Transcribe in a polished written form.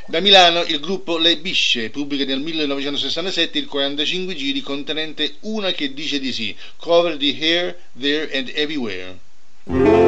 Da Milano il gruppo Le Bisce pubblica nel 1967 il 45 giri contenente Una che dice di sì, cover di Here, There and Everywhere.